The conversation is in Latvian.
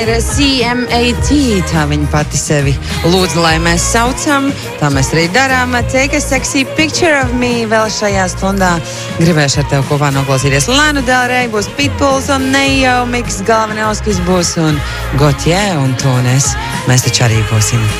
Ir CMAT, tā viņa pati sevi lūdza, lai mēs saucam. Tā mēs arī darām. Take a sexy picture of me. Vēl šajā stundā gribēšu ar tevi kopā noklausīties Lanu Del Rey, būs Pitbulls un Nejo Miks, galvenauskis būs un Gotye un Tones. Mēs taču arī būsim.